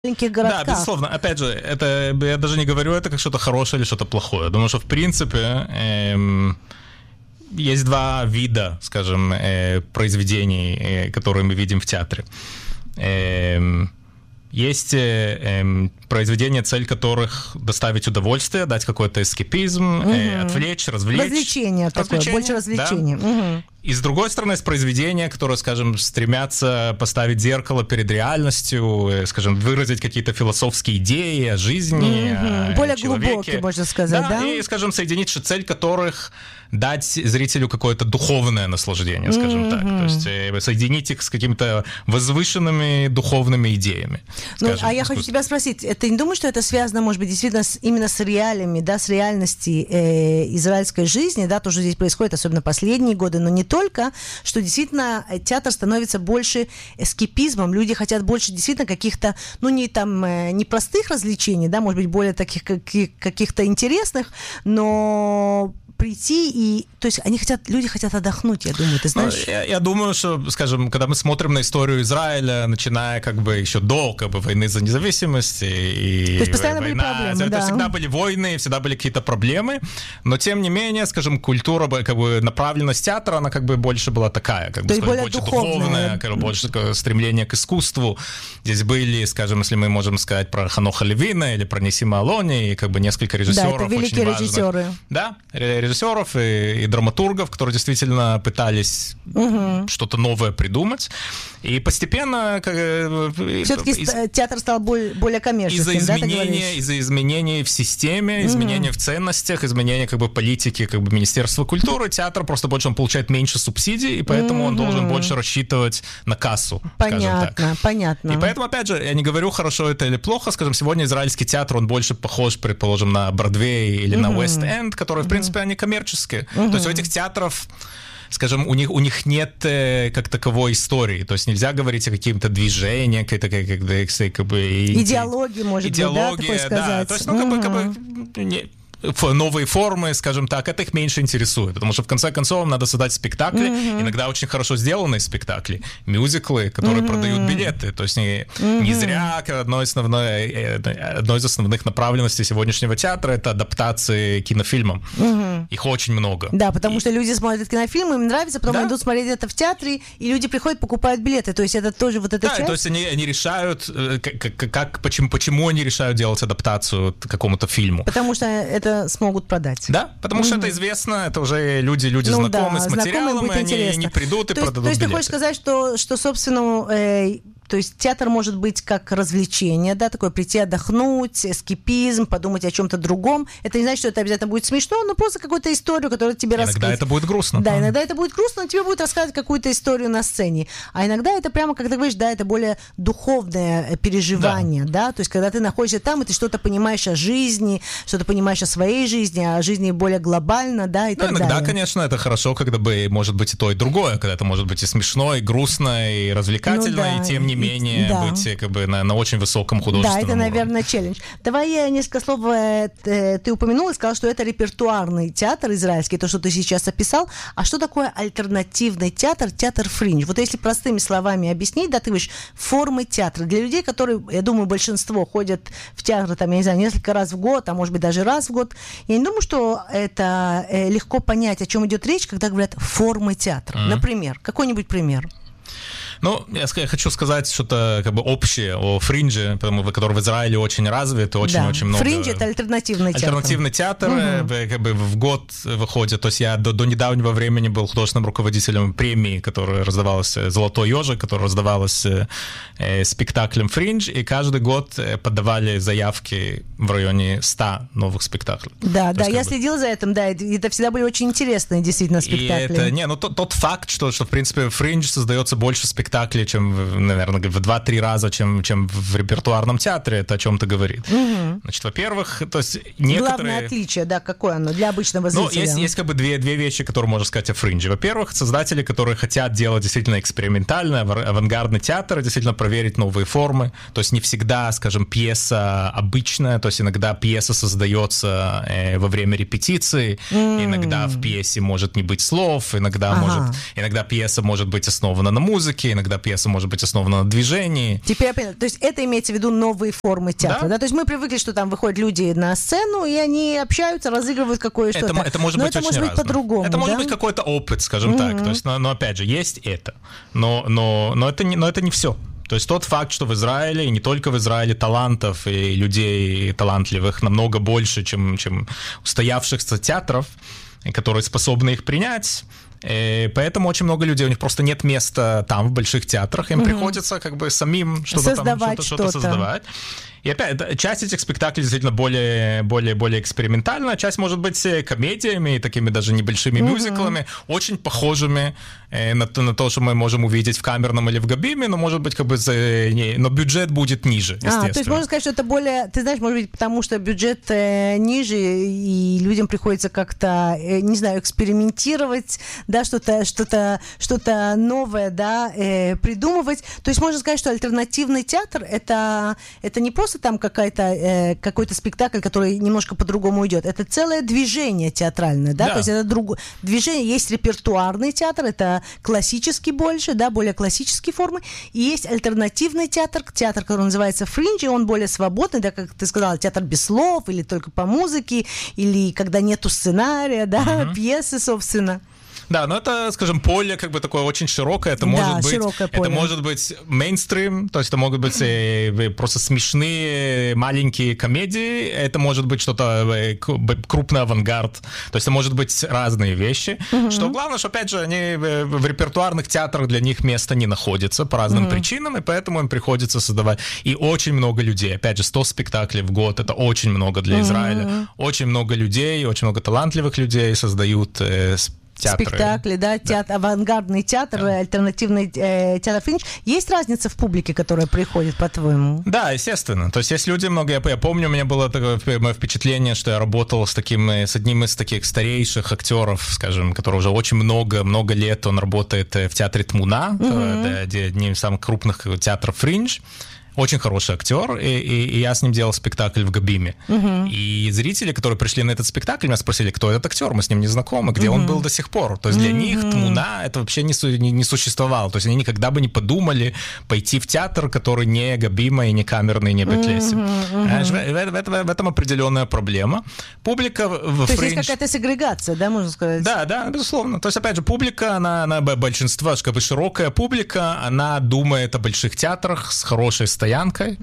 маленьких городках. Да, безусловно. Опять же, это я даже не говорю это как что-то хорошее или что-то плохое. Я думаю, что в принципе есть два вида, скажем, произведений, которые мы видим в театре. Есть произведения, цель которых доставить удовольствие, дать какой-то эскапизм, отвлечь, развлечь. Развлечение такое, больше развлечения. Да. И с другой стороны, есть произведения, которые, скажем, стремятся поставить зеркало перед реальностью, скажем, выразить какие-то философские идеи о жизни, о более человеке. Глубокие, можно сказать, да? И, скажем, соединить, что цель которых дать зрителю какое-то духовное наслаждение, скажем так. То есть соединить их с какими-то возвышенными духовными идеями. Я хочу тебя спросить, ты не думаешь, что это связано, может быть, действительно именно с реалиями, да, с реальностью израильской жизни, да, то, что здесь происходит, особенно последние годы, но не только, что действительно театр становится больше эскапизмом, люди хотят больше действительно каких-то, не простых развлечений, да, может быть, более таких каких-то интересных, но прийти и... То есть люди хотят отдохнуть, я думаю, ты знаешь? Я думаю, что, скажем, когда мы смотрим на историю Израиля, начиная как бы еще до войны за независимость и то есть постоянно были проблемы, да. Всегда были войны, всегда были какие-то проблемы, но тем не менее, скажем, культура, как бы направленность театра, она как бы больше была такая, как бы, сказать, больше духовная, больше стремление к искусству. Здесь были, скажем, если мы можем сказать про Ханоха Левина или про Нисима Алони, и как бы несколько режиссеров. Да, это великие режиссеры. Да, режиссеров и драматургов, которые действительно пытались что-то новое придумать. И постепенно... Все-таки театр стал более коммерческим, из-за изменений в системе, изменений в ценностях, изменений как бы политики как бы Министерства культуры, театр просто больше, он получает меньше субсидий, и поэтому он должен больше рассчитывать на кассу, скажем так. Понятно. И поэтому, опять же, я не говорю, хорошо это или плохо, скажем, сегодня израильский театр, он больше похож, предположим, на Бродвей или на Уэст-Энд, которые, в принципе, они коммерческие. То есть у этих театров, скажем, у них нет как таковой истории, то есть нельзя говорить о каких-то движениях, как бы идеологии, может быть, да, такое сказать. То есть, новые формы, скажем так, это их меньше интересует, потому что в конце концов надо создать спектакли, иногда очень хорошо сделанные спектакли, мюзиклы, которые продают билеты, то есть не зря одной из основных направленностей сегодняшнего театра — это адаптации кинофильмам. Их очень много. Да, потому что люди смотрят кинофильмы, им нравится, потом идут смотреть это в театре, и люди приходят, покупают билеты, то есть это тоже вот эта часть. Да, то есть они решают, почему они решают делать адаптацию к какому-то фильму. Потому что это смогут продать. Да, потому что это известно, это уже люди знакомы с материалом, и они не придут и продадут билеты. То есть ты хочешь сказать, что собственно, то есть театр может быть как развлечение, да, такое прийти отдохнуть, эскапизм, подумать о чем-то другом. Это не значит, что это обязательно будет смешно, но просто какую-то историю, которую тебе рассказывают. Иногда это будет грустно. Да, иногда это будет грустно, но тебе будет рассказывать какую-то историю на сцене. А иногда это прямо, как ты говоришь, да, это более духовное переживание, да, то есть когда ты находишься там, и ты что-то понимаешь о жизни, что-то понимаешь о своей жизни, о жизни более глобально, да, и так далее. Иногда, конечно, это хорошо, когда может быть и то, и другое, когда это может быть и смешно, и грустно, и развлекательно, и тем не менее быть как бы на очень высоком художественном уровне. Да, это, наверное, челлендж. Давай несколько слов ты упомянул и сказал, что это репертуарный театр израильский, то, что ты сейчас описал. А что такое альтернативный театр, театр фриндж? Вот если простыми словами объяснить, да, ты говоришь, формы театра. Для людей, которые, я думаю, большинство ходят в театр, там, я не знаю, несколько раз в год, а может быть даже раз в год, я не думаю, что это легко понять, о чем идет речь, когда говорят формы театра. Например, какой-нибудь пример. Ну, я хочу сказать что-то как бы общее о фриндже, который в Израиле очень развит, очень много. Фриндж — это альтернативный театр. Альтернативный театр как бы в год выходит. То есть я до недавнего времени был художественным руководителем премии, которая раздавалась «Золотой ежик», которая раздавалась спектаклем «Фриндж», и каждый год подавали заявки в районе 100 новых спектаклей. Да, я следил за этим, да, и это всегда были очень интересные действительно спектакли. И это, тот факт, что в принципе «Фриндж» создается больше спектаклей, чем, наверное, в 2-3 раза, чем в репертуарном театре, это о чем-то говорит. Значит, во-первых, то есть некоторые... Главное отличие, да, какое оно для обычного зрителя? Есть как бы две вещи, которые можно сказать о фриндже. Во-первых, создатели, которые хотят делать действительно экспериментальный, авангардный театр, действительно проверить новые формы. То есть не всегда, скажем, пьеса обычная, то есть иногда пьеса создается во время репетиции, иногда в пьесе может не быть слов, иногда пьеса может быть основана на музыке, иногда пьеса может быть основана на движении. Теперь я поняла. То есть это имеется в виду новые формы театра, да? То есть мы привыкли, что там выходят люди на сцену, и они общаются, разыгрывают какое-то. Это может быть очень разное. По-другому, это может быть какой-то опыт, скажем так. То есть, но опять же, есть это. Но это не все. То есть тот факт, что в Израиле, и не только в Израиле, талантов и людей талантливых намного больше, чем устоявшихся театров, которые способны их принять. И поэтому очень много людей, у них просто нет места там, в больших театрах, им приходится как бы самим что-то создавать. И опять, часть этих спектаклей действительно более экспериментальная, часть может быть комедиями, такими даже небольшими мюзиклами, очень похожими на то, что мы можем увидеть в камерном или в габиме, но может быть но бюджет будет ниже, естественно. То есть можно сказать, что это более, ты знаешь, может быть, потому что бюджет ниже, и людям приходится как-то, не знаю, экспериментировать, да, что-то новое, да, придумывать. То есть можно сказать, что альтернативный театр это не просто там какой-то спектакль, который немножко по-другому идет. Это целое движение театральное, да? То есть это движение. Есть репертуарный театр, это классический больше, да, более классические формы. И есть альтернативный театр, который называется фриндж, и он более свободный, да, как ты сказала, театр без слов, или только по музыке, или когда нету сценария, да, пьесы, собственно. Да, но это, скажем, поле как бы такое очень широкое. Это может быть мейнстрим, то есть это могут быть просто смешные маленькие комедии, это может быть что-то крупный авангард, то есть это может быть разные вещи. Что главное, что опять же они в репертуарных театрах для них места не находится по разным причинам, и поэтому им приходится создавать. И очень много людей, опять же, 100 спектаклей в год, это очень много для Израиля. Очень много людей, очень много талантливых людей создают театры. Спектакли, да, театр, авангардный театр, альтернативный театр фриндж. Есть разница в публике, которая приходит, по-твоему? Да, естественно. То есть есть люди много. Я помню, у меня было такое мое впечатление, что я работал с одним из таких старейших актеров, скажем, который уже очень много лет он работает в театре Тмуна, одним из самых крупных театров фриндж. Очень хороший актер, и я с ним делал спектакль в Габиме. И зрители, которые пришли на этот спектакль, меня спросили, кто этот актер, мы с ним не знакомы, где он был до сих пор. То есть для них Тмуна это вообще не существовало. То есть они никогда бы не подумали пойти в театр, который не Габима и не камерный, не Бет-Лесси. В этом определенная проблема. Публика в То есть есть какая-то сегрегация, да, можно сказать? Да, безусловно. То есть, опять же, публика, она большинство, как бы широкая публика, она думает о больших театрах с хорошей стоянкой.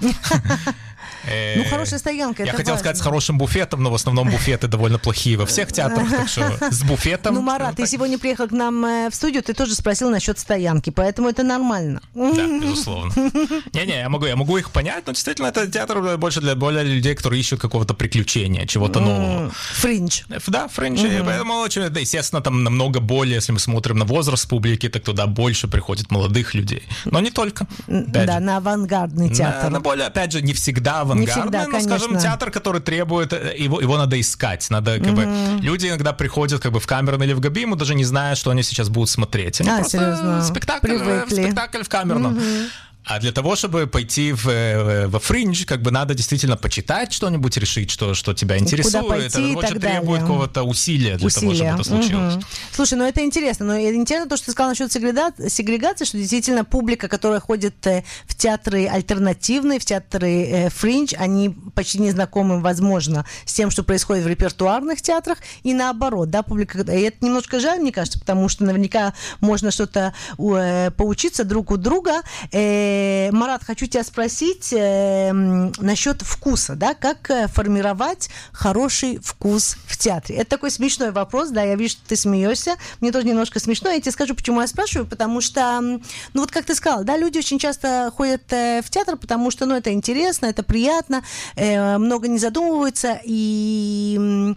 Ну, хорошая стоянка, я хотел сказать с хорошим буфетом, но в основном буфеты довольно плохие во всех театрах, так что с буфетом... Ну, Марат, ты сегодня приехал к нам в студию, ты тоже спросил насчет стоянки, поэтому это нормально. Да, безусловно. Я могу их понять, но действительно это театр больше для людей, которые ищут какого-то приключения, чего-то нового. Фриндж. Да, фриндж. Поэтому, естественно, там намного более, если мы смотрим на возраст публики, так туда больше приходит молодых людей. Но не только. Да, на авангардный театр. На более, опять же, не всегда авангардный, но, скажем, театр, который требует, его надо искать. Надо, как бы, люди иногда приходят как бы в камерный или в габиму, даже не зная, что они сейчас будут смотреть. Они просто серьезно? спектакль в камерном. А для того, чтобы пойти во фриндж, как бы надо действительно почитать что-нибудь, решить, что тебя интересует. Куда пойти, это очень требует какого-то усилия для того, чтобы это случилось. Слушай, ну это интересно. Но интересно то, что ты сказал насчет сегрегации, что действительно публика, которая ходит в театры альтернативные, в театры фриндж, они почти не знакомы, возможно, с тем, что происходит в репертуарных театрах, и наоборот, да, публика... И это немножко жаль, мне кажется, потому что наверняка можно что-то поучиться друг у друга. Марат, хочу тебя спросить насчет вкуса, да, как формировать хороший вкус в театре. Это такой смешной вопрос, да, я вижу, что ты смеешься, мне тоже немножко смешно, я тебе скажу, почему я спрашиваю, потому что, ну вот как ты сказал, да, люди очень часто ходят в театр, потому что, ну, это интересно, это приятно, много не задумываются, но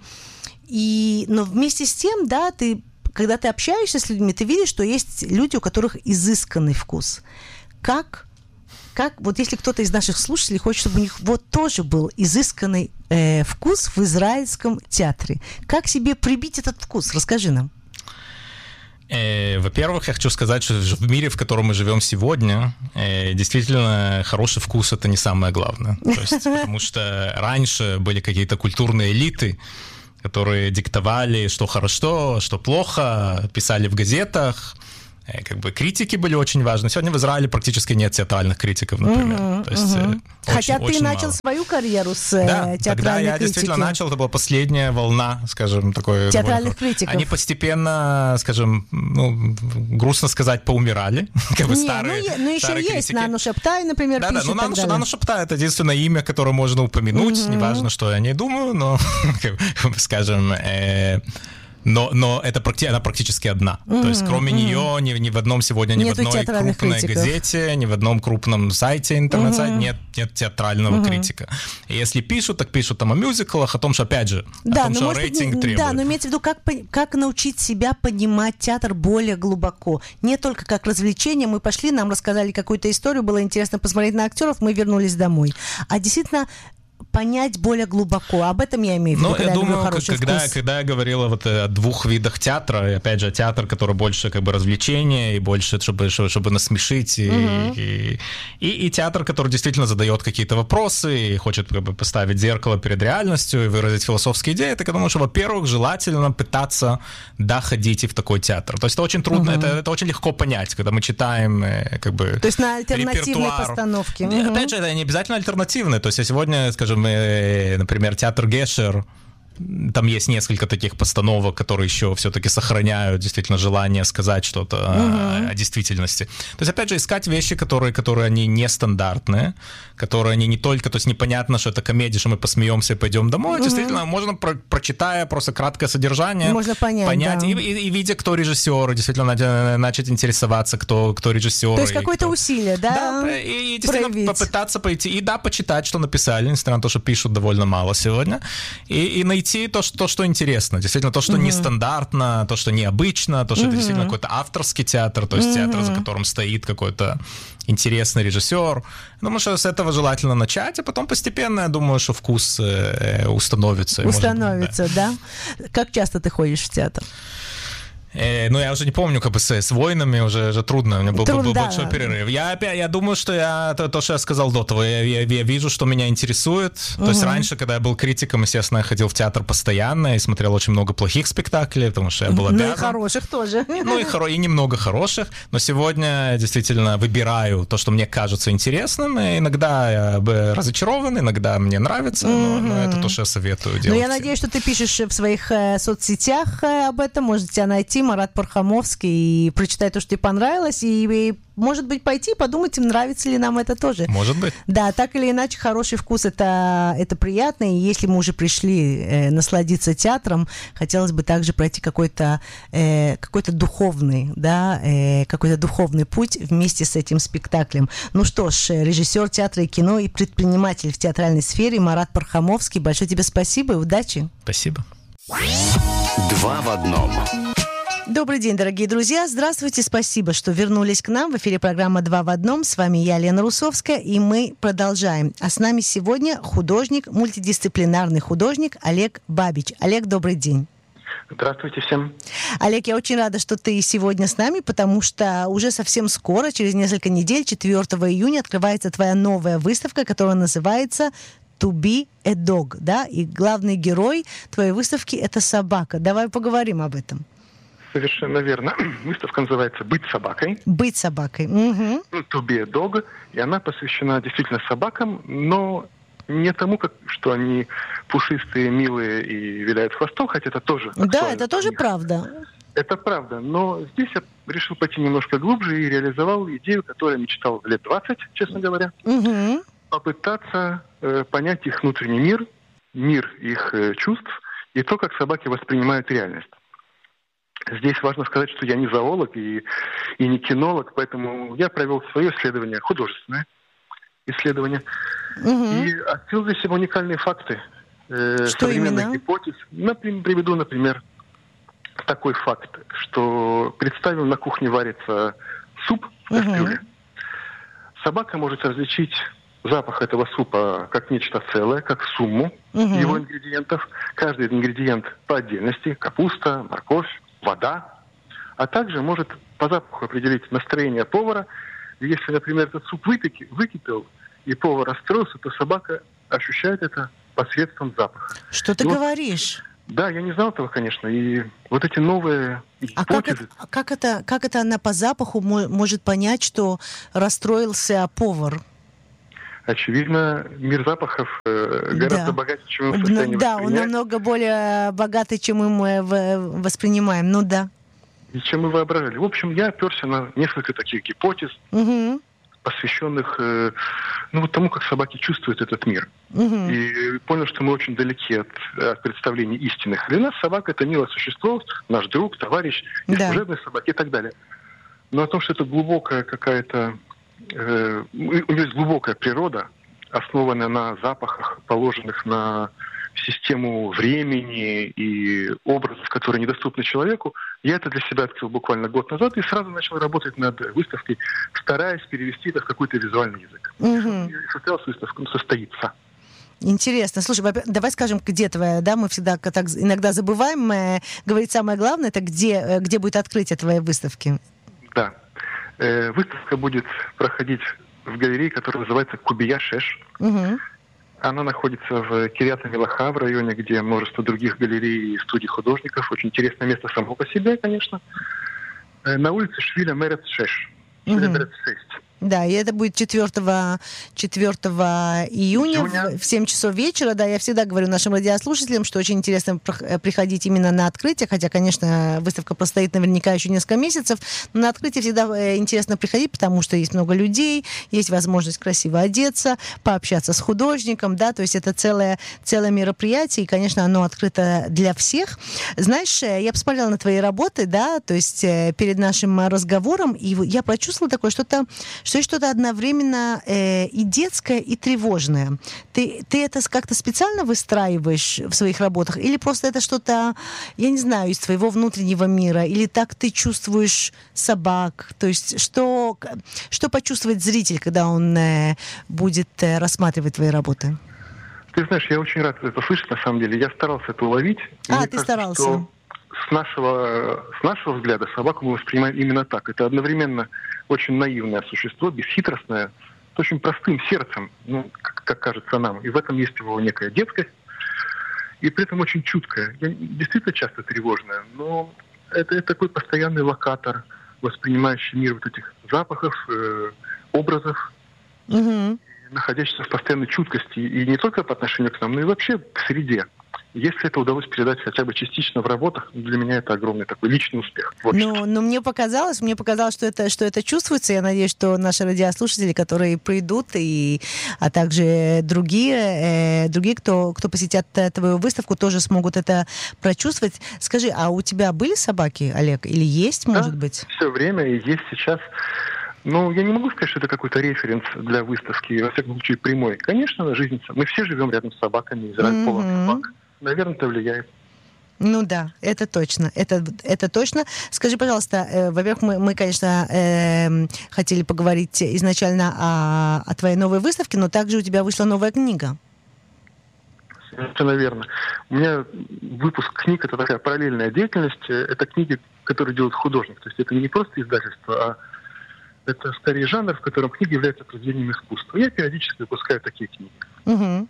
вместе с тем, да, когда ты общаешься с людьми, ты видишь, что есть люди, у которых изысканный вкус. Как вот если кто-то из наших слушателей хочет, чтобы у них вот тоже был изысканный вкус в израильском театре, как себе прибить этот вкус? Расскажи нам. Во-первых, я хочу сказать, что в мире, в котором мы живем сегодня, действительно хороший вкус – это не самое главное. То есть, потому что раньше были какие-то культурные элиты, которые диктовали, что хорошо, что плохо, писали в газетах, как бы критики были очень важны. Сегодня в Израиле практически нет театральных критиков, например. То есть, хотя ты очень начал мало. свою карьеру с Да, театральной когда я критики. действительно начал, это была последняя волна, скажем, такой... Театральных критиков. Они постепенно, скажем, ну, грустно сказать, поумирали. Как бы старые еще есть критики. Нану Шаптай, например, пишет. Да, ну Нану Шаптай — это единственное имя, которое можно упомянуть. Неважно, что я о ней думаю, но, скажем... Но она практически одна. То есть кроме нее ни в одном сегодня, ни в одной крупной газете, ни в одном крупном сайте, интернет-сайте нет театрального критика. И если пишут, так пишут там о мюзиклах, о том, что, опять же, о том, что рейтинг требует. Да, но имеется в виду, как научить себя понимать театр более глубоко. Не только как развлечение. Мы пошли, нам рассказали какую-то историю, было интересно посмотреть на актеров, мы вернулись домой. А действительно... понять более глубоко. Об этом я имею в виду, когда я думаю, говорю хороший вкус. Когда я говорила вот о двух видах театра, и опять же, театр, который больше как бы развлечение, и больше, чтобы насмешить, и театр, который действительно задает какие-то вопросы, и хочет как бы поставить зеркало перед реальностью и выразить философские идеи, так я думаю, что, во-первых, желательно пытаться ходить и в такой театр. То есть это очень трудно, это очень легко понять, когда мы читаем как бы то есть на альтернативной постановке. Опять же, это не обязательно альтернативное. То есть я сегодня, скажем, например, театр Гешер, там есть несколько таких постановок, которые еще все-таки сохраняют действительно желание сказать что-то о действительности. То есть, опять же, искать вещи, которые они нестандартные, которые они не только, то есть непонятно, что это комедия, что мы посмеемся и пойдем домой. Действительно, можно, прочитая просто краткое содержание, можно понять да. и видя, кто режиссер, действительно начать интересоваться, кто режиссер. То есть какое-то усилие, да? Да, и действительно попытаться пойти, и да, почитать, что написали, несмотря на то, что пишут довольно мало сегодня, и найти то, что интересно, действительно, то, что нестандартно, то, что необычно, то, что это действительно какой-то авторский театр, то есть театр, за которым стоит какой-то интересный режиссер. Думаю, что с этого желательно начать, а потом постепенно, я думаю, что вкус установится. Установится, да? Как часто ты ходишь в театр? Ну, я уже не помню, как бы с войнами уже трудно, у меня был большой перерыв. Я думаю, что то, что я сказал до того, я вижу, что меня интересует. То есть раньше, когда я был критиком, естественно, я ходил в театр постоянно и смотрел очень много плохих спектаклей, потому что я был обязан. Ну и хороших тоже. Ну и немного хороших, но сегодня я действительно выбираю то, что мне кажется интересным, и иногда я разочарован, иногда мне нравится, но это то, что я советую делать. Ну, я надеюсь, что ты пишешь в своих соцсетях об этом, можете тебя найти, Марат Пархамовский, и прочитай то, что тебе понравилось, и может быть, пойти и подумать, нравится ли нам это тоже. Может быть. Да, так или иначе, хороший вкус это приятно, и если мы уже пришли насладиться театром, хотелось бы также пройти какой-то духовный, да, какой-то духовный путь вместе с этим спектаклем. Ну что ж, режиссер театра и кино и предприниматель в театральной сфере Марат Пархамовский, большое тебе спасибо и удачи. Спасибо. Два в одном. Добрый день, дорогие друзья. Здравствуйте, спасибо, что вернулись к нам. В эфире программа «Два в одном». С вами я, Лена Русовская, и мы продолжаем. А с нами сегодня художник, мультидисциплинарный художник Олег Бабич. Олег, добрый день. Здравствуйте всем. Олег, я очень рада, что ты сегодня с нами, потому что уже совсем скоро, через несколько недель, 4 июня, открывается твоя новая выставка, которая называется «To be a dog», да? И главный герой твоей выставки – это собака. Давай поговорим об этом. Совершенно верно. Выставка называется «Быть собакой». «Быть собакой». Угу. «To be a dog». И она посвящена действительно собакам, но не тому, что они пушистые, милые и виляют хвостом, хотя это тоже актуально. Да, это тоже правда. Это правда. Но здесь я решил пойти немножко глубже и реализовал идею, которую я мечтал лет 20, честно говоря. Угу. Попытаться понять их внутренний мир их чувств и то, как собаки воспринимают реальность. Здесь важно сказать, что я не зоолог и не кинолог, поэтому я провел свое исследование, художественное исследование, и открыл для себя уникальные факты современных гипотез. Приведу, например, такой факт, что представим, на кухне варится суп в кастрюле. Собака может различить запах этого супа как нечто целое, как сумму его ингредиентов. Каждый ингредиент по отдельности, капуста, морковь, вода, а также может по запаху определить настроение повара. Если, например, этот суп выкипел, и повар расстроился, то собака ощущает это посредством запаха. Что ты говоришь? Да, я не знал этого, конечно. И вот эти новые гипотезы... Как это она по запаху может понять, что расстроился повар? Очевидно, мир запахов гораздо богаче, чем мы в состоянии Да, воспринять. он намного более богатый, чем мы воспринимаем. Ну да. И чем мы воображали. В общем, я оперся на несколько таких гипотез, посвященных тому, как собаки чувствуют этот мир. И понял, что мы очень далеки от представлений истинных. Для нас собака — это милое существо, наш друг, товарищ, служебные собаки и так далее. Но о том, что это глубокая какая-то... у нее есть глубокая природа, основанная на запахах, положенных на систему времени и образов, которые недоступны человеку. Я это для себя открыл буквально год назад и сразу начал работать над выставкой, стараясь перевести это в какой-то визуальный язык. И состоялась выставка, состоится. Интересно. Слушай, давай скажем, где твоя, да, мы всегда так иногда забываем говорить самое главное, это где будет открытие твоей выставки? Да. Выставка будет проходить в галерее, которая называется Кубия-Шеш. Она находится в Кирьят-Мелаха, в районе, где множество других галерей и студий художников. Очень интересное место само по себе, конечно. На улице Швиля Мерец-Шеш. Да, и это будет 4 июня в 7 часов вечера. Да, я всегда говорю нашим радиослушателям, что очень интересно приходить именно на открытие, хотя, конечно, выставка простоит наверняка еще несколько месяцев, но на открытие всегда интересно приходить, потому что есть много людей, есть возможность красиво одеться, пообщаться с художником, да, то есть это целое мероприятие, и, конечно, оно открыто для всех. Знаешь, я посмотрела на твои работы, да, то есть перед нашим разговором, и я прочувствовала такое что есть что-то одновременно и детское, и тревожное. Ты это как-то специально выстраиваешь в своих работах? Или просто это что-то, я не знаю, из твоего внутреннего мира? Или так ты чувствуешь собак? То есть что почувствует зритель, когда он будет рассматривать твои работы? Ты знаешь, я очень рад это слышать, на самом деле. Я старался это уловить. Ты старался. Что с нашего взгляда собаку мы воспринимаем именно так. Это одновременно очень наивное существо, бесхитростное, с очень простым сердцем, как кажется нам. И в этом есть его некая детскость, и при этом очень чуткая. Действительно часто тревожная, но это такой постоянный локатор, воспринимающий мир вот этих запахов, образов, находящийся в постоянной чуткости. И не только по отношению к нам, но и вообще к среде. Если это удалось передать хотя бы частично в работах, для меня это огромный такой личный успех. Но мне показалось, что это чувствуется. Я надеюсь, что наши радиослушатели, которые придут, а также другие, кто посетят твою выставку, тоже смогут это прочувствовать. Скажи, а у тебя были собаки, Олег, или есть, может быть? Все время и есть сейчас. Я не могу сказать, что это какой-то референс для выставки, во всяком случае прямой. Конечно, жизнь. Мы все живем рядом с собаками, Израиль полон собак. Наверное, это влияет. Ну да, это точно, это точно. Скажи, пожалуйста, во-первых, мы конечно, хотели поговорить изначально о твоей новой выставке, но также у тебя вышла новая книга. Совершенно верно. У меня выпуск книг — это такая параллельная деятельность. Это книги, которые делает художник. То есть это не просто издательство, а это скорее жанр, в котором книга является произведением искусства. Я периодически выпускаю такие книги.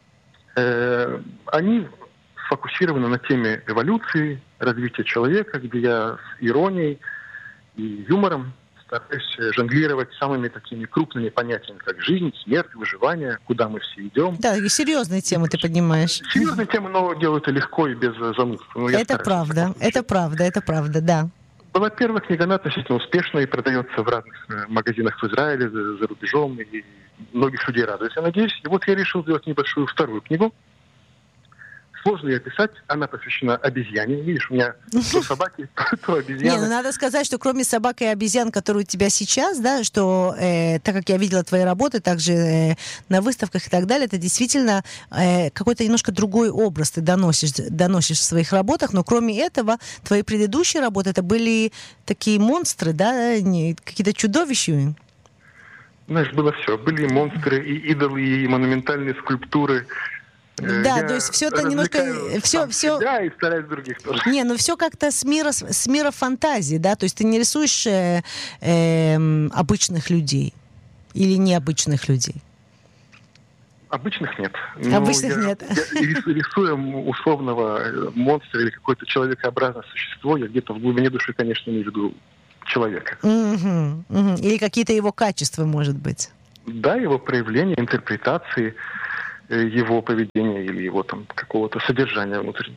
Они сфокусированы на теме эволюции, развития человека, где я с иронией и юмором стараюсь жонглировать самыми такими крупными понятиями, как жизнь, смерть, выживание, куда мы все идем. Да, и серьезные темы ты поднимаешь. Серьезные темы, но делаю это легко и без занудств. Это правда, да. Была первая книга, она относительно успешная и продается в разных магазинах в Израиле, за рубежом, и многих людей радует, я надеюсь. И вот я решил сделать небольшую вторую книгу. Сложно ее описать, она посвящена обезьяне. Видишь, у меня то собаки, то обезьяны. Надо сказать, что кроме собак и обезьян, которые у тебя сейчас, да, что, так как я видела твои работы, также на выставках и так далее, это действительно какой-то немножко другой образ ты доносишь в своих работах, но кроме этого, твои предыдущие работы, это были такие монстры, да, какие-то чудовища. Знаешь, было все. Были и монстры, и идолы, и монументальные скульптуры. Да, то есть все это немножко... Да, и стараюсь других тоже. Все как-то с мира фантазии, да? То есть ты не рисуешь обычных людей или необычных людей? Обычных нет. Обычных нет. Рисуя условного монстра или какое-то человекообразное существо, я где-то в глубине души, конечно, не веду человека. Или какие-то его качества, может быть. Да, его проявления, интерпретации, его поведения или его там какого-то содержания внутреннего.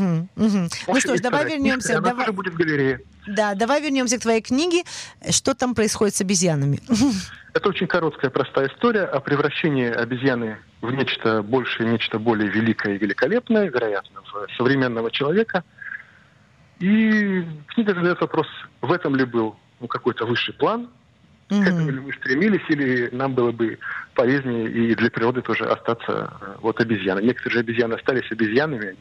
Ну что ж, давай вернемся. Она тоже будет в галерее. Да, давай вернемся к твоей книге. Что там происходит с обезьянами? Это очень короткая, простая история о превращении обезьяны в нечто большее, нечто более великое и великолепное, вероятно, в современного человека. И книга задает вопрос, в этом ли был какой-то высший план, к этому ли мы стремились, или нам было бы полезнее и для природы тоже остаться вот обезьяной. Некоторые же обезьяны остались обезьянами.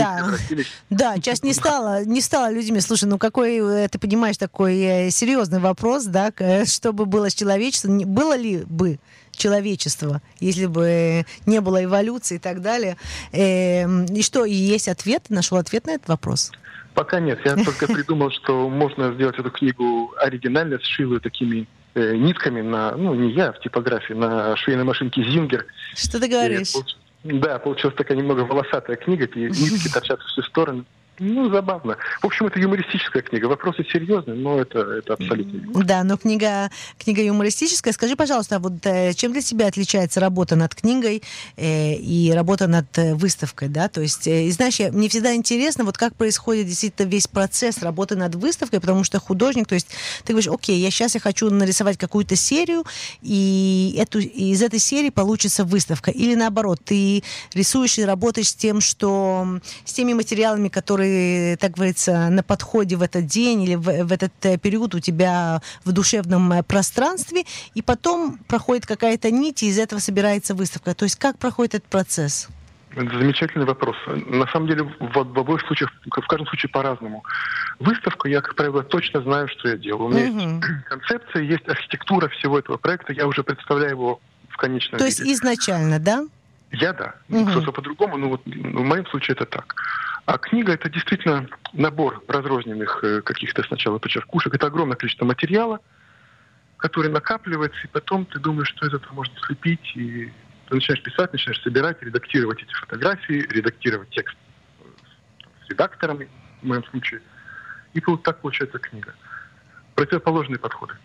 Да, часть не стала людьми. Слушай, ну какой, ты понимаешь, такой серьезный вопрос, да, что бы было с человечеством, было ли бы человечество, если бы не было эволюции и так далее. И что, и есть ответ? Нашел ответ на этот вопрос? Пока нет. Я только придумал, что можно сделать эту книгу оригинально, сшиваю такими нитками на, не я, в типографии, на швейной машинке Зингер. Что ты говоришь? Да, получилась такая немного волосатая книга, нитки торчат в все стороны. Забавно. В общем, это юмористическая книга. Вопросы серьезные, но это абсолютно... Да, но книга юмористическая. Скажи, пожалуйста, вот чем для тебя отличается работа над книгой и работа над выставкой, да? То есть, знаешь, мне всегда интересно, вот как происходит действительно весь процесс работы над выставкой, потому что художник, то есть ты говоришь, окей, я хочу нарисовать какую-то серию, и из этой серии получится выставка. Или наоборот, ты рисуешь и работаешь с теми материалами, которые, так говорится, на подходе в этот день или в этот период у тебя в душевном пространстве, и потом проходит какая-то нить, и из этого собирается выставка. То есть как проходит этот процесс? Это замечательный вопрос. На самом деле, в обоих случаях, в каждом случае по-разному. Выставку я, как правило, точно знаю, что я делаю. У меня есть концепция, есть архитектура всего этого проекта, я уже представляю его в конечном виде. То есть изначально, да? Да. Кто-то по-другому, но в моем случае это так. А книга — это действительно набор разрозненных каких-то сначала почеркушек. Это огромное количество материала, который накапливается, и потом ты думаешь, что это можно слепить, и ты начинаешь писать, начинаешь собирать, редактировать эти фотографии, редактировать текст с редакторами, в моем случае. И вот так получается книга. Противоположные подходы.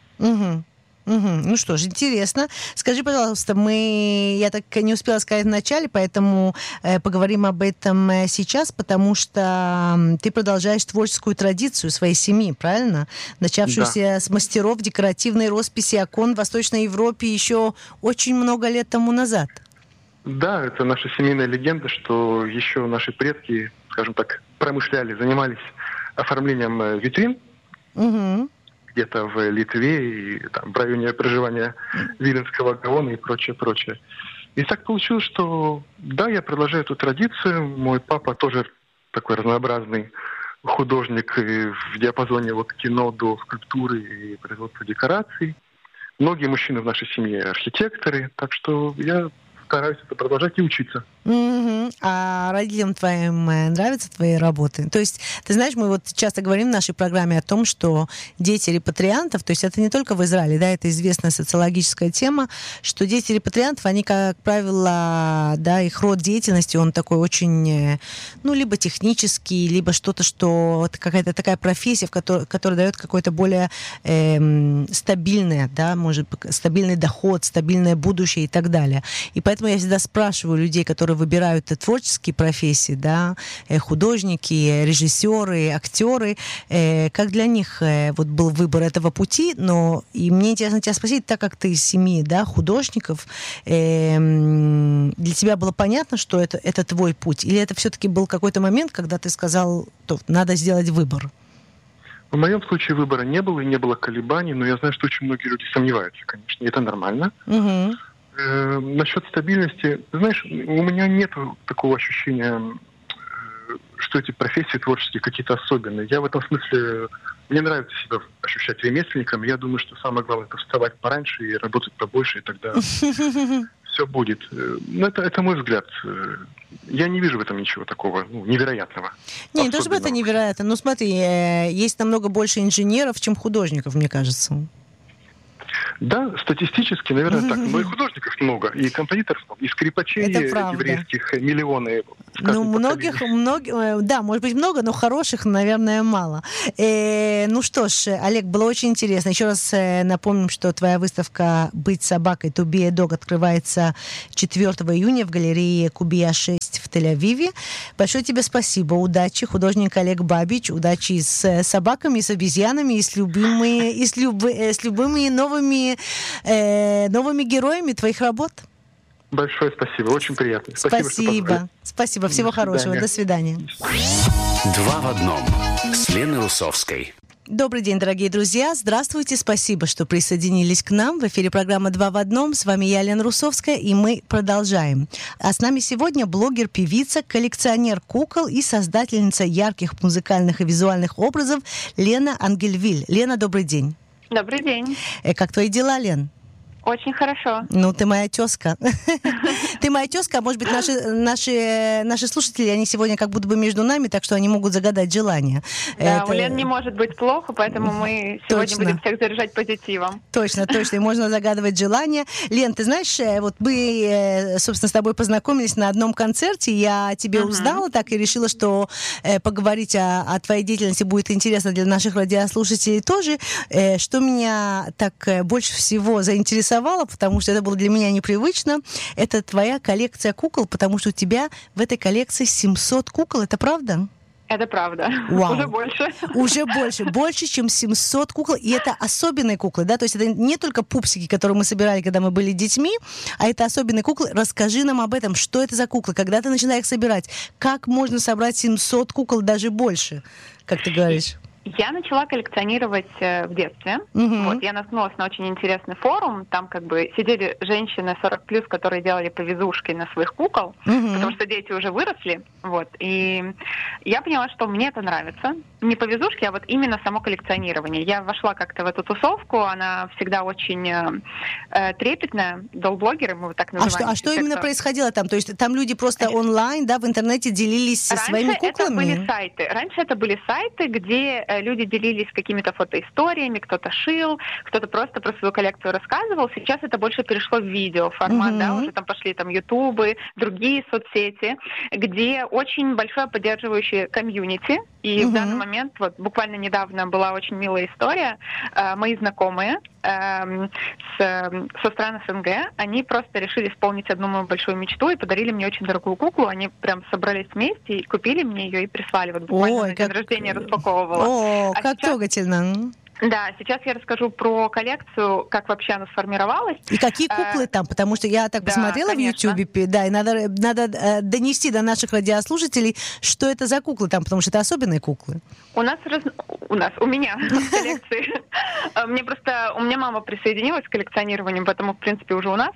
Ну что ж, интересно. Скажи, пожалуйста, я так не успела сказать в начале, поэтому поговорим об этом сейчас, потому что ты продолжаешь творческую традицию своей семьи, правильно? Начавшуюся с мастеров декоративной росписи окон в Восточной Европе еще очень много лет тому назад. Да, это наша семейная легенда, что еще наши предки, скажем так, занимались оформлением витрин. Где-то в Литве и в районе проживания Виленского Гаона и прочее. И так получилось, что я продолжаю эту традицию. Мой папа тоже такой разнообразный художник в диапазоне от кино до скульптуры и производства декораций. Многие мужчины в нашей семье архитекторы, так что я стараюсь это продолжать и учиться. А родителям твоим нравятся твои работы? То есть, ты знаешь, мы вот часто говорим в нашей программе о том, что дети репатриантов, то есть это не только в Израиле, да, это известная социологическая тема, что дети репатриантов, они, как правило, их род деятельности, он такой очень, либо технический, либо что-то, что какая-то такая профессия, которая дает какое-то более стабильное, может быть, стабильный доход, стабильное будущее и так далее. И поэтому я всегда спрашиваю людей, которые выбирают творческие профессии, художники, режиссеры, актеры, как для них был выбор этого пути, и мне интересно тебя спросить, так как ты из семьи, художников, для тебя было понятно, что это твой путь, или это все-таки был какой-то момент, когда ты сказал, что надо сделать выбор? В моем случае выбора не было, и не было колебаний, но я знаю, что очень многие люди сомневаются, конечно, и это нормально. Насчет стабильности, знаешь, у меня нет такого ощущения, что эти профессии творческие какие-то особенные. Я в этом смысле, мне нравится себя ощущать ремесленником. Я думаю, что самое главное — это вставать пораньше и работать побольше, и тогда все будет. Но это мой взгляд. Я не вижу в этом ничего такого невероятного. Не то чтобы это невероятно. Но смотри, есть намного больше инженеров, чем художников, мне кажется. Да, статистически, наверное, так. Но и художников много, и композиторов много, и скрипачей еврейских миллионы. Ну, многих, да, может быть, много, но хороших, наверное, мало. Ну что ж, Олег, было очень интересно. Еще раз напомним, что твоя выставка «Быть собакой» To Be a Dog открывается 4 июня в галерее Кубия 6 в Тель-Авиве. Большое тебе спасибо. Удачи, художник Олег Бабич. Удачи с собаками, с обезьянами и с любыми новыми героями твоих работ. Большое спасибо, очень приятно. Спасибо. Всего хорошего. До свидания. Два в одном с Леной Русовской. Добрый день, дорогие друзья. Здравствуйте. Спасибо, что присоединились к нам. В эфире программа «Два в одном». С вами я, Лена Русовская, и мы продолжаем. А с нами сегодня блогер-певица, коллекционер кукол и создательница ярких музыкальных и визуальных образов Лена Ангельвиль. Лена, добрый день. Добрый день. Как твои дела, Лен? Очень хорошо. Ну, ты моя тезка. Ты моя тезка, а может быть, наши слушатели, они сегодня как будто бы между нами, так что они могут загадать желание. Да, у Лены не может быть плохо, поэтому мы сегодня будем всех заряжать позитивом. Точно. И можно загадывать желание. Лен, ты знаешь, вот мы, собственно, с тобой познакомились на одном концерте, я тебе узнала так и решила, что поговорить о твоей деятельности будет интересно для наших радиослушателей тоже. Что меня так больше всего заинтересовало, потому что это было для меня непривычно, это твоя коллекция кукол, потому что у тебя в этой коллекции 700 кукол, это правда? Это правда. Вау. Уже больше. Больше, чем 700 кукол. И это особенные куклы, да? То есть это не только пупсики, которые мы собирали, когда мы были детьми, а это особенные куклы. Расскажи нам об этом. Что это за куклы? Когда ты начинаешь их собирать? Как можно собрать 700 кукол, даже больше, как ты говоришь? Я начала коллекционировать в детстве. Вот, я наткнулась на очень интересный форум. Там как бы сидели женщины 40+, которые делали повизушки на своих кукол, потому что дети уже выросли. Вот, и я поняла, что мне это нравится. Не повизушки, а вот именно само коллекционирование. Я вошла как-то в эту тусовку. Она всегда очень трепетная. Долблогеры, мы вот так называем. А что именно происходило там? То есть там люди просто онлайн, да, в интернете делились своими куклами? Раньше это были сайты, где люди делились какими-то фотоисториями, кто-то шил, кто-то просто про свою коллекцию рассказывал. Сейчас это больше перешло в видеоформат, да, уже там пошли там ютубы, другие соцсети, где очень большое поддерживающее комьюнити. И в данный момент, вот буквально недавно была очень милая история. Мои знакомые со стран СНГ, они просто решили исполнить одну мою большую мечту и подарили мне очень дорогую куклу. Они прям собрались вместе и купили мне ее и прислали. Вот буквально на день рождения распаковывала. Как трогательно. Да, сейчас я расскажу про коллекцию, как вообще она сформировалась. И какие куклы там, потому что я так посмотрела в Ютубе, да, и надо донести до наших радиослушателей, что это за куклы там, потому что это особенные куклы. У меня в коллекции. У меня мама присоединилась к коллекционированию, поэтому, в принципе, уже у нас.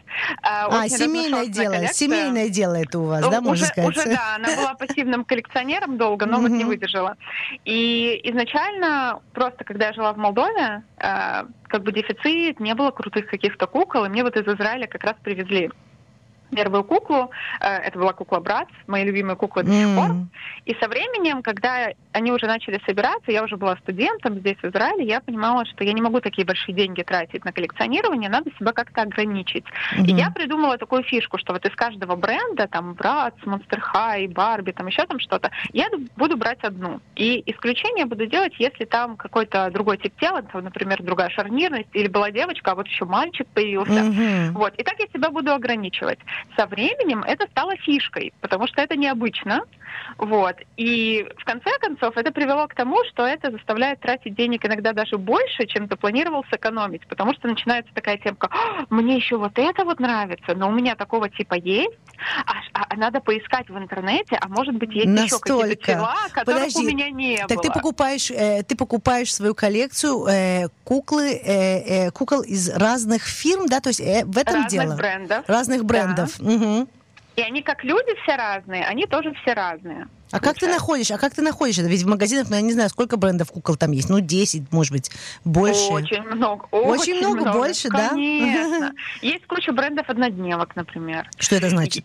Семейное дело это у вас, да, можно сказать? Уже, да, она была пассивным коллекционером долго, но вот не выдержала. И изначально, просто когда я жила в Молдове, как бы дефицит, не было крутых каких-то кукол, и мне вот из Израиля как раз привезли первую куклу. Это была кукла Братц, мои любимые куклы до сих пор. И со временем, когда они уже начали собираться, я уже была студентом здесь, в Израиле, я понимала, что я не могу такие большие деньги тратить на коллекционирование, надо себя как-то ограничить. И я придумала такую фишку, что вот из каждого бренда, там, Братц, Monster High, Барби, там еще там что-то, я буду брать одну. И исключение буду делать, если там какой-то другой тип тела, там, например, другая шарнирность, или была девочка, а вот еще мальчик появился. Вот. И так я себя буду ограничивать. Со временем это стало фишкой, потому что это необычно. Вот. И в конце концов это привело к тому, что это заставляет тратить денег иногда даже больше, чем ты планировал сэкономить, потому что начинается такая темка: мне еще вот это вот нравится, но у меня такого типа есть, а надо поискать в интернете, а может быть есть еще какие-то тела, которых у меня не было. Так ты покупаешь свою коллекцию кукол из разных фирм, да, то есть в этом дело? Разных брендов. Да. И они как люди все разные, они тоже все разные. А как ты находишь это? Ведь в магазинах, я не знаю, сколько брендов кукол там есть. 10, может быть, больше. Очень много. Очень много, больше, конечно. Да? Есть куча брендов однодневок, например. Что это значит?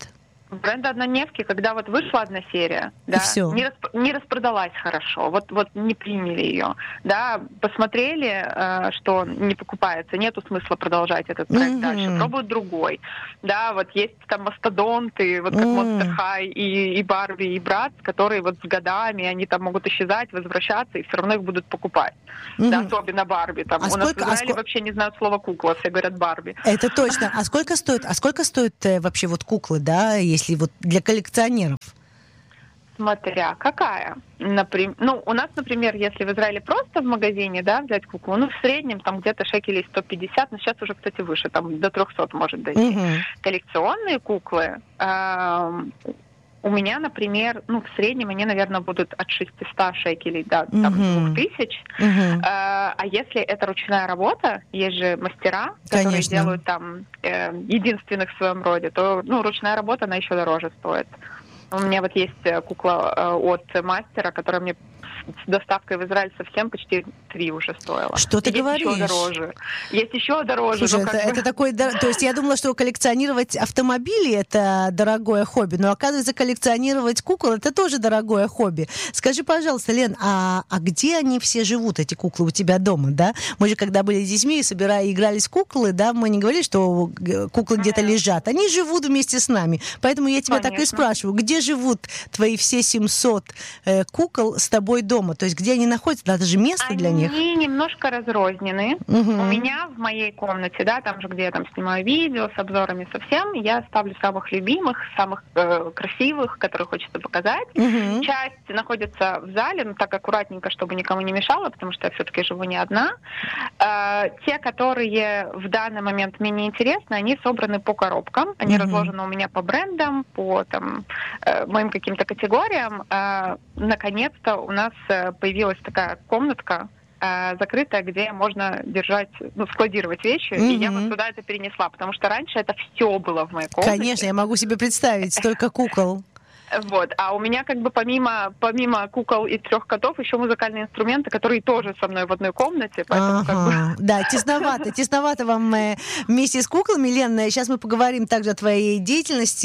Бренда однодневки, когда вот вышла одна серия, да, не распродалась хорошо, вот не приняли ее, да, посмотрели, что не покупается, нету смысла продолжать этот проект дальше, пробуют другой, да, вот есть там мастодонты, вот как Monster High и Барби, и Bratz, которые вот с годами, они там могут исчезать, возвращаться, и все равно их будут покупать, да, особенно Барби, там, у нас в Израиле вообще не знают слова кукла, все говорят Барби. Это точно. А сколько стоит вообще вот куклы, да, если вот для коллекционеров? Смотря какая. Например, у нас, например, если в Израиле просто в магазине, да, взять куклу, в среднем там где-то шекелей 150, но сейчас уже, кстати, выше, там до 300 может дойти. Коллекционные куклы у меня, например, в среднем они, наверное, будут от 600 шекелей до 2000. А если это ручная работа, есть же мастера, которые делают там единственных в своем роде, то ручная работа, она еще дороже стоит. У меня вот есть кукла от мастера, которая мне с доставкой в Израиль совсем почти 3 уже стоила. Что ты говоришь? Есть еще дороже. Слушай, это такой... То есть я думала, что коллекционировать автомобили — это дорогое хобби, но, оказывается, коллекционировать кукол — это тоже дорогое хобби. Скажи, пожалуйста, Лен, а где они все живут, эти куклы, у тебя дома, да? Мы же, когда были детьми, игрались в куклы, да, мы не говорили, что куклы где-то лежат. Они живут вместе с нами. Поэтому я тебя так и спрашиваю, где живут твои все 700 кукол с тобой дома? То есть где они находятся? Это же место для них. Они немножко разрознены. У меня в моей комнате, да, там же, где я там снимаю видео с обзорами совсем, я ставлю самых любимых, самых красивых, которые хочется показать. Часть находится в зале, так аккуратненько, чтобы никому не мешало, потому что я все-таки живу не одна. Те, которые в данный момент мне не интересны, они собраны по коробкам. Они разложены у меня по брендам, по там, моим каким-то категориям. Наконец-то у нас появилась такая комнатка закрытая, где можно держать, складировать вещи, и я вот туда это перенесла, потому что раньше это все было в моей комнате. Конечно, я могу себе представить, столько кукол. Вот. А у меня как бы помимо кукол и 3 котов еще музыкальные инструменты, которые тоже со мной в одной комнате. Поэтому Да, тесновато вам вместе с куклами. Лен, сейчас мы поговорим также о твоей деятельности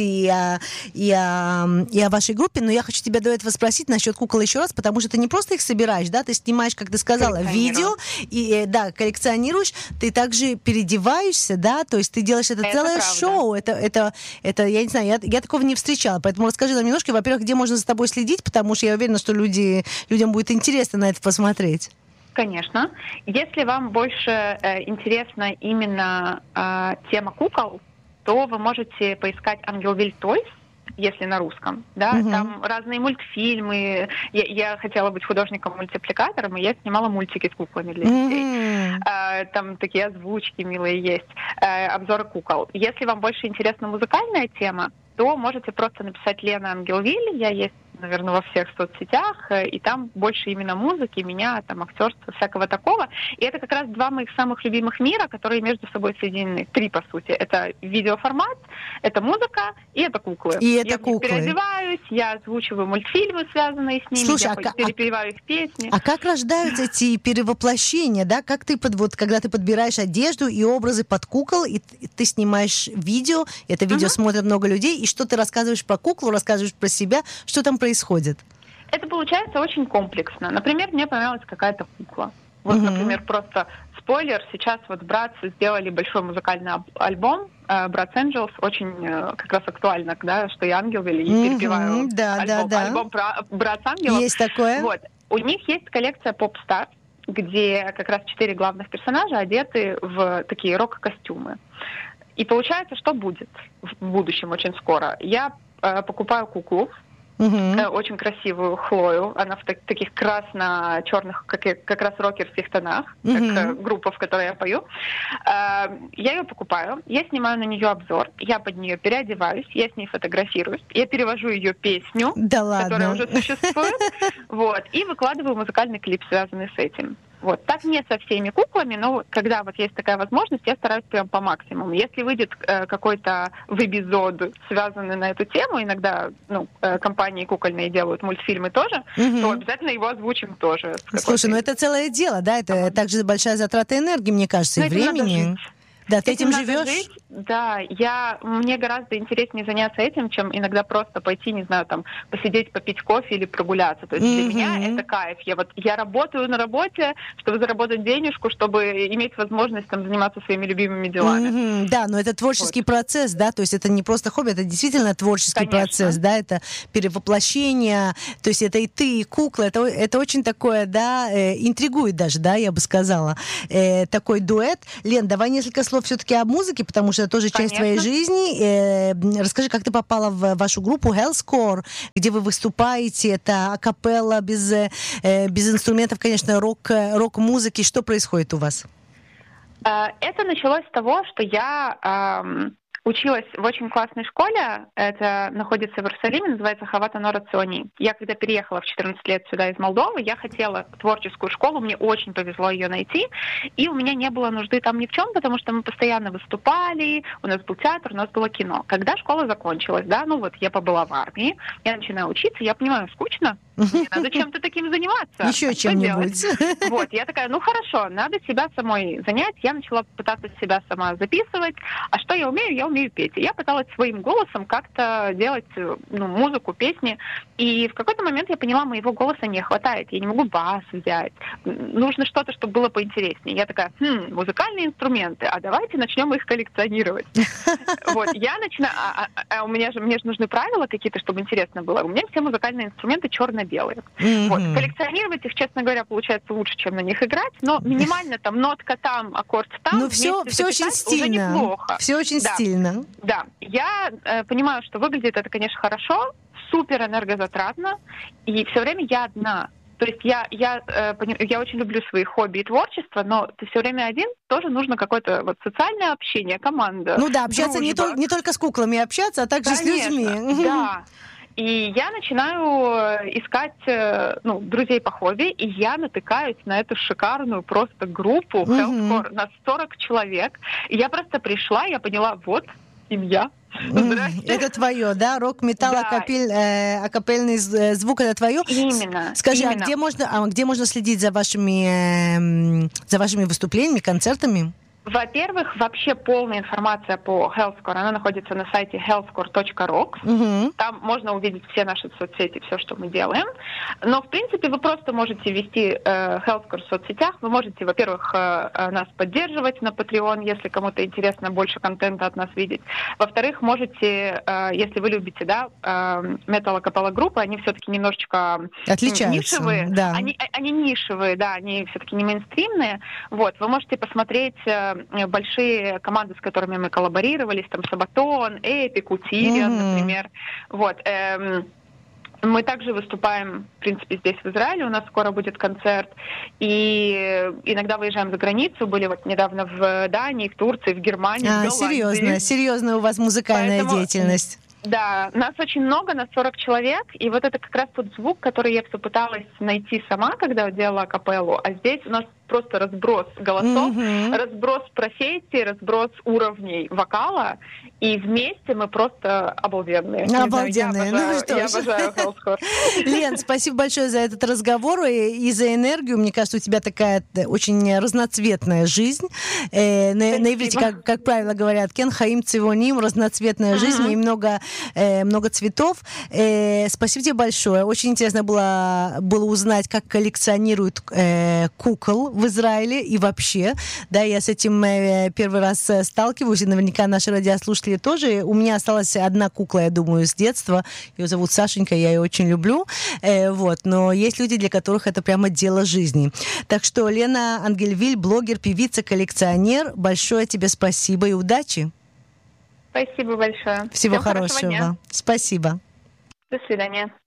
и о вашей группе, но я хочу тебя до этого спросить насчет кукол еще раз, потому что ты не просто их собираешь, да, ты снимаешь, как ты сказала, видео, и коллекционируешь, ты также переодеваешься, да, то есть ты делаешь это целое шоу, это я не знаю, я такого не встречала, поэтому расскажи нам немножко, во-первых, где можно за тобой следить, потому что я уверена, что людям будет интересно на это посмотреть. Конечно. Если вам больше интересна именно тема кукол, то вы можете поискать Angelville Toys, если на русском, да, там разные мультфильмы. Я хотела быть художником-мультипликатором, и я снимала мультики с куклами для детей. Там такие озвучки милые есть, обзоры кукол. Если вам больше интересна музыкальная тема, то можете просто написать Лена Angelville. Я есть, наверное, во всех соцсетях, и там больше именно музыки, меня, там, актерства, всякого такого. И это как раз 2 моих самых любимых мира, которые между собой соединены. 3, по сути. Это видеоформат, это музыка и это куклы. И это я куклы. Переодеваюсь, я озвучиваю мультфильмы, связанные с ними, я перепеваю их песни. А как рождаются эти перевоплощения, да? Как ты, когда ты подбираешь одежду и образы под кукол, и ты снимаешь видео, это видео смотрят много людей, и что ты рассказываешь про куклу, рассказываешь про себя, что там происходит? Это получается очень комплексно. Например, мне понравилась какая-то кукла. Вот, например, просто спойлер, сейчас вот Bratz сделали большой музыкальный альбом, Bratz Angels, очень как раз актуально, да, что я Angelville и перепеваю альбом про Bratz Ангелов. Есть такое? Вот. У них есть коллекция Pop Stars, где как раз 4 главных персонажа одеты в такие рок-костюмы. И получается, что будет в будущем очень скоро. Я покупаю куклу, очень красивую Хлою. Она в таких красно-черных, как раз рокерских тонах, как группа, в которой я пою. Я ее покупаю, я снимаю на нее обзор, я под нее переодеваюсь, я с ней фотографируюсь, я перевожу ее песню, которая уже существует, вот, и выкладываю музыкальный клип, связанный с этим. Вот. Так не со всеми куклами, но когда вот есть такая возможность, я стараюсь прям по максимуму. Если выйдет какой-то вебизод, связанный на эту тему, иногда компании кукольные делают мультфильмы тоже, то обязательно его озвучим тоже. Слушай, это целое дело, да? Это также большая затрата энергии, мне кажется, и времени. Да, ты этим надо живешь? жить. Да, мне гораздо интереснее заняться этим, чем иногда просто пойти, не знаю, там, посидеть, попить кофе или прогуляться. То есть для меня это кайф. Я работаю на работе, чтобы заработать денежку, чтобы иметь возможность там заниматься своими любимыми делами. Да, но это творческий процесс, да, то есть это не просто хобби, это действительно творческий процесс, да, это перевоплощение, то есть это и ты, и кукла, это очень такое, да, интригует даже, да, я бы сказала, такой дуэт. Лен, давай несколько слов все-таки о музыке, потому что это тоже часть твоей жизни. Расскажи, как ты попала в вашу группу Healthcore, где вы выступаете, это акапелла, без инструментов, конечно, рок-музыки. Что происходит у вас? Это началось с того, что я училась в очень классной школе, это находится в Иерусалиме, называется Хавата Нора Циони. Я когда переехала в 14 лет сюда из Молдовы, я хотела творческую школу, мне очень повезло ее найти, и у меня не было нужды там ни в чем, потому что мы постоянно выступали, у нас был театр, у нас было кино. Когда школа закончилась, да, я побыла в армии, я начинаю учиться, я понимаю, скучно, мне надо чем-то таким заниматься. Еще чем-нибудь. Я такая, хорошо, надо себя самой занять. Я начала пытаться себя сама записывать. А что я умею? Я умею петь. Я пыталась своим голосом как-то делать музыку, песни. И в какой-то момент я поняла, моего голоса не хватает. Я не могу бас взять. Нужно что-то, чтобы было поинтереснее. Я такая, музыкальные инструменты, а давайте начнем их коллекционировать. Я начинаю... мне же нужны правила какие-то, чтобы интересно было. У меня все музыкальные инструменты черно-белые. Коллекционировать их, честно говоря, получается лучше, чем на них играть, но минимально там нотка там, аккорд там. Ну, все очень стильно. Уже неплохо. Все очень стильно. Да. Я понимаю, что выглядит это, конечно, хорошо, супер энергозатратно, и все время я одна. То есть я очень люблю свои хобби и творчество, но ты все время один, тоже нужно какое-то социальное общение, команда. Ну да, общаться не только с куклами общаться, а также с людьми. Да. И я начинаю искать друзей по хобби, и я натыкаюсь на эту шикарную просто группу Healthcore на 40 человек. И я просто пришла, я поняла, семья. Это твое, да? Рок-металл, акапельный звук, это твое? Именно. Скажи, а где можно следить за вашими выступлениями, концертами? Во-первых, вообще полная информация по Healthcore, она находится на сайте healthcore.rocks. Там можно увидеть все наши соцсети, все, что мы делаем. Но, в принципе, вы просто можете вести Healthcore в соцсетях. Вы можете, во-первых, нас поддерживать на Patreon, если кому-то интересно больше контента от нас видеть. Во-вторых, можете, если вы любите, метал-акапелла группы, они все-таки немножечко отличаются, нишевые. Да. Они нишевые, да, они все-таки не мейнстримные. Вы можете посмотреть большие команды, с которыми мы коллаборировались, там Сабатон, Эпик, Утириан, например. Мы также выступаем, в принципе, здесь, в Израиле. У нас скоро будет концерт. И иногда выезжаем за границу. Были недавно в Дании, в Турции, в Германии, в Голландии. Серьезная у вас музыкальная деятельность. Да, нас очень много, нас 40 человек, и это как раз тот звук, который я все пыталась найти сама, когда делала акапеллу, а здесь у нас просто разброс голосов, разброс профессий, разброс уровней вокала, и вместе мы просто обалденные. Обалденные. Я обожаю Healthcore. Лен, спасибо большое за этот разговор и за энергию. Мне кажется, у тебя такая очень разноцветная жизнь. На иврите, как правило говорят, кен хаим цивоним, разноцветная жизнь, и много цветов. Спасибо тебе большое. Очень интересно было узнать, как коллекционируют кукол в Израиле и вообще. Да, я с этим первый раз сталкиваюсь, и наверняка наши радиослушатели тоже. У меня осталась одна кукла, я думаю, с детства. Ее зовут Сашенька, я ее очень люблю. Но есть люди, для которых это прямо дело жизни. Так что, Лена Ангельвиль, блогер, певица, коллекционер, большое тебе спасибо и удачи. Спасибо большое. Всего хорошего. Спасибо. До свидания.